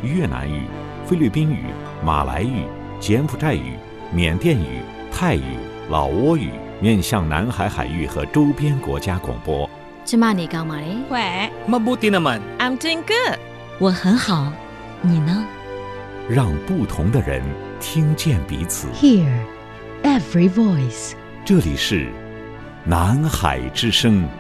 越南语、菲律宾语、马来语、柬埔寨语、缅甸语、泰语、老挝语，面向南海海域和周边国家广播。 ကျမနေကောင်းပါလေ喂 Mabuti naman. I'm doing good 我很好，你呢？ 让不同的人听见彼此。 Hear every voice. 这里是南海之声。